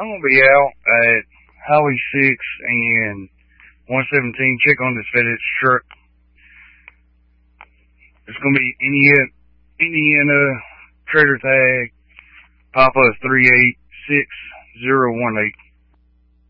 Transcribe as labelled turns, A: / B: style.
A: I'm gonna be out at Highway 6 and 117. Check on this FedEx truck. It's gonna be Indiana Trader Tag Papa 386018.